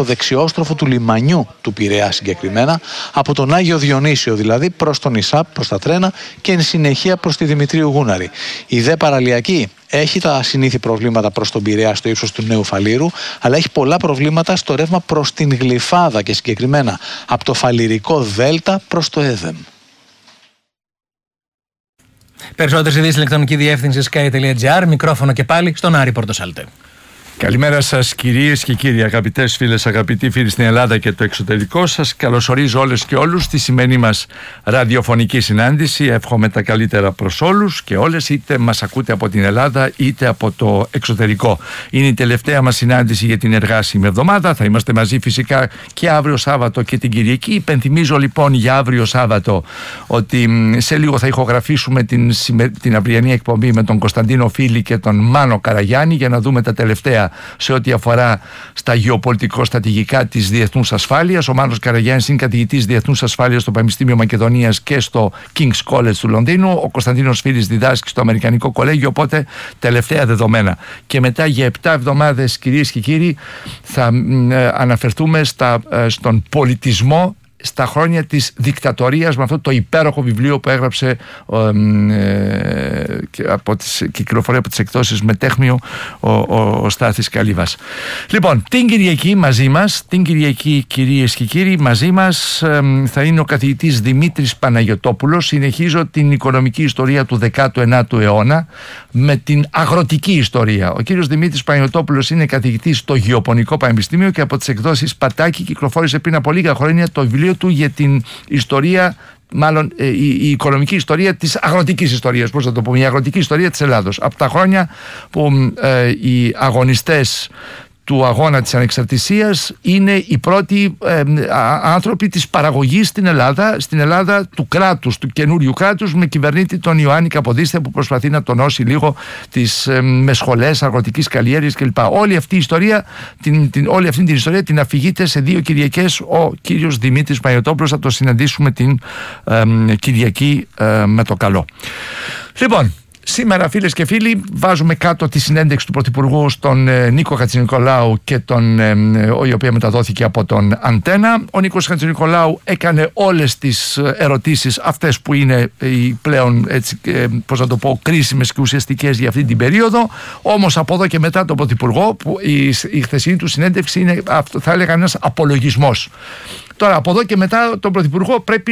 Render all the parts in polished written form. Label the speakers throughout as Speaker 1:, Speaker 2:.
Speaker 1: δεξιόστροφο του λιμανιού του Πειραιά συγκεκριμένα, από τον Άγιο Διονύσιο δηλαδή προς τον Ισάπ, προς τα τρένα και εν συνεχεία προς τη Δημητρίου Γούναρη. Η δε παραλιακή έχει τα συνήθη προβλήματα προς τον Πειραιά στο ύψος του Νέου Φαλήρου, αλλά έχει πολλά προβλήματα στο ρεύμα προς την Γλυφάδα και συγκεκριμένα από το Φαληρικό Δέλτα προς το Έδεμ.
Speaker 2: Περισσότερες ειδήσεις ηλεκτρονική διεύθυνση sky.gr, μικρόφωνο και πάλι στον Άρη Πορτοσάλτε.
Speaker 3: Καλημέρα σας κυρίες και κύριοι, αγαπητές φίλες, αγαπητοί φίλοι στην Ελλάδα και το εξωτερικό. Σας καλωσορίζω όλες και όλους στη σημερινή μας ραδιοφωνική συνάντηση. Εύχομαι τα καλύτερα προς όλους και όλες, είτε μας ακούτε από την Ελλάδα είτε από το εξωτερικό. Είναι η τελευταία μας συνάντηση για την εργάσιμη εβδομάδα. Θα είμαστε μαζί φυσικά και αύριο Σάββατο και την Κυριακή. Υπενθυμίζω λοιπόν για αύριο Σάββατο ότι σε λίγο θα ηχογραφήσουμε την αυριανή εκπομπή με τον Κωνσταντίνο Φίλη και τον Μάνο Καραγιάννη για να δούμε τα τελευταία σε ό,τι αφορά στα γεωπολιτικο-στρατηγικά της διεθνούς ασφάλειας. Ο Μάνος Καραγιάννης είναι καθηγητής διεθνούς ασφάλειας στο Πανεπιστήμιο Μακεδονίας και στο King's College του Λονδίνου. Ο Κωνσταντίνος Φίλης διδάσκει στο Αμερικανικό Κολέγιο, οπότε τελευταία δεδομένα. Και μετά για 7 εβδομάδες, κυρίες και κύριοι, θα αναφερθούμε στον πολιτισμό στα χρόνια της δικτατορίας, με αυτό το υπέροχο βιβλίο που έγραψε κυκλοφορία από τις εκδόσεις Μετέχμιο ο Στάθης Καλύβας. Λοιπόν, την Κυριακή μαζί μας, κυρίες και κύριοι, μαζί μας θα είναι ο καθηγητής Δημήτρης Παναγιωτόπουλος. Συνεχίζω την οικονομική ιστορία του 19ου αιώνα με την αγροτική ιστορία. Ο κύριος Δημήτρης Παναγιωτόπουλος είναι καθηγητής στο Γεωπονικό Πανεπιστήμιο και από τις εκδόσεις Πατάκη κυκλοφόρησε πριν από λίγα χρόνια το βιβλίο του για την ιστορία, μάλλον η οικονομική ιστορία της αγροτικής ιστορίας, πώς θα το πούμε, η αγροτική ιστορία της Ελλάδος. Από τα χρόνια που οι αγωνιστές του αγώνα της ανεξαρτησίας είναι οι πρώτοι άνθρωποι της παραγωγής στην Ελλάδα του κράτους, του καινούριου κράτους, με κυβερνήτη τον Ιωάννη Καποδίστρια που προσπαθεί να τονώσει λίγο τις μεσχολές αγροτικής καλλιέργειας κλπ. Όλη αυτή η ιστορία, όλη αυτή την ιστορία την αφηγείται σε 2 Κυριακές ο κύριος Δημήτρης Παναγιωτόπουλος. Θα το συναντήσουμε την Κυριακή με το καλό. Λοιπόν, σήμερα, φίλες και φίλοι, βάζουμε κάτω τη συνέντευξη του Πρωθυπουργού στον Νίκο Χατζηνικολάου και η οποία μεταδόθηκε από τον Αντένα. Ο Νίκος Χατζηνικολάου έκανε όλες τις ερωτήσεις αυτές που είναι οι πλέον, έτσι, πώς να το πω, κρίσιμες και ουσιαστικές για αυτή την περίοδο. Όμως από εδώ και μετά τον Πρωθυπουργό, που η χθεσινή του συνέντευξη είναι, θα έλεγα, ένας απολογισμός. Τώρα, από εδώ και μετά τον Πρωθυπουργό πρέπει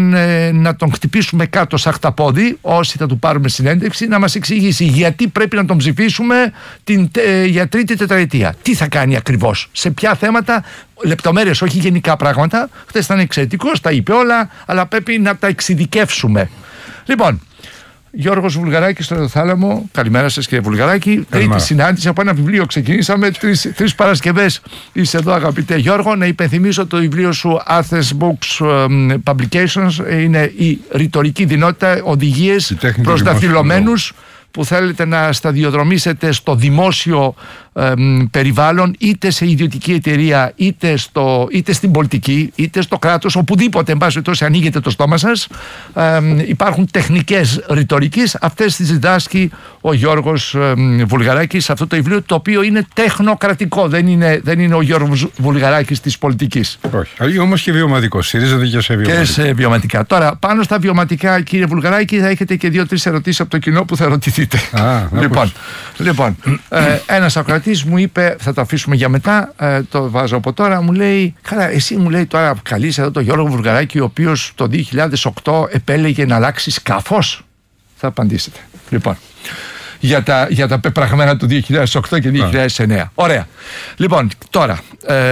Speaker 3: να τον χτυπήσουμε κάτω σαν χταπόδι, όσοι θα του πάρουμε συνέντευξη, να μας εξηγήσει γιατί πρέπει να τον ψηφίσουμε για 3η τετραετία. Τι θα κάνει ακριβώς, σε ποια θέματα, λεπτομέρειες, όχι γενικά πράγματα. Χθες ήταν εξαιρετικός, τα είπε όλα, αλλά πρέπει να τα εξειδικεύσουμε. Λοιπόν, Γιώργος Βουλγαράκης στο Θάλαμο. Καλημέρα σας, κύριε Βουλγαράκη. Τρίτη συνάντηση από ένα βιβλίο. Ξεκινήσαμε 3 Παρασκευές. Είσαι εδώ, αγαπητέ Γιώργο. Να υπενθυμίσω το βιβλίο σου Athens Books Publications. Είναι η ρητορική δυνότητα, οδηγίες προς δαχτυλωμένους που θέλετε να σταδιοδρομήσετε στο δημόσιο περιβάλλον, είτε σε ιδιωτική εταιρεία, είτε στην πολιτική, είτε στο κράτος, οπουδήποτε, εν πάση περιπτώσει, ανοίγετε το στόμα σας. Υπάρχουν τεχνικές ρητορικής, αυτές τις διδάσκει ο Γιώργος Βουλγαράκης σε αυτό το βιβλίο, το οποίο είναι τεχνοκρατικό, δεν είναι ο Γιώργος Βουλγαράκης της πολιτικής.
Speaker 4: Όχι, όμως και βιωματικό, στηρίζεται και σε βιωματικά.
Speaker 3: Και σε βιωματικά. Τώρα, πάνω στα βιωματικά, κύριε Βουλγαράκη, θα έχετε και 2-3 ερωτήσεις από το κοινό που θα ρωτηθείτε. Λοιπόν, ένας ακροατής μου είπε, θα το αφήσουμε για μετά, το βάζω από τώρα, μου λέει, καλά, εσύ, μου λέει, τώρα καλείς εδώ τον Γιώργο Βουλγαράκη, ο οποίος το 2008 επέλεγε να αλλάξει σκάφος. Θα απαντήσετε. Λοιπόν, για τα πεπραγμένα του 2008 και 2009. Ωραία. Λοιπόν, τώρα,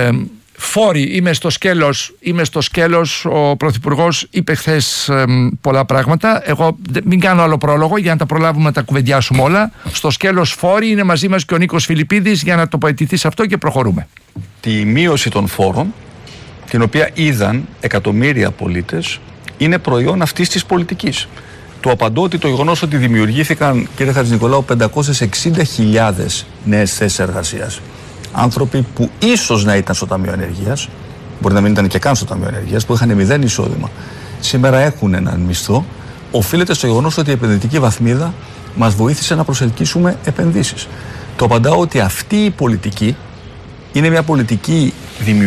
Speaker 3: φόροι, είμαι στο σκέλος, ο Πρωθυπουργός είπε χθες πολλά πράγματα. Εγώ μην κάνω άλλο πρόλογο για να τα προλάβουμε να τα κουβεντιάσουμε όλα. Στο σκέλος φόροι είναι μαζί μας και ο Νίκος Φιλιππίδης για να τοποθετηθεί σε αυτό και προχωρούμε.
Speaker 5: Τη μείωση των φόρων, την οποία είδαν εκατομμύρια πολίτες, είναι προϊόν αυτής της πολιτικής. Του απαντώ ότι το γεγονός ότι δημιουργήθηκαν, κύριε Χατζηνικολάου, 560.000 νέες θέσεις εργασίας, άνθρωποι που ίσως να ήταν στο Ταμείο Ενεργείας, μπορεί να μην ήταν και καν στο Ταμείο Ενεργείας, που είχαν 0 εισόδημα, σήμερα έχουν έναν μισθό, οφείλεται στο γεγονός ότι η επενδυτική βαθμίδα μας βοήθησε να προσελκύσουμε επενδύσεις. Το απαντάω ότι αυτή η πολιτική είναι μια πολιτική δημιουργία.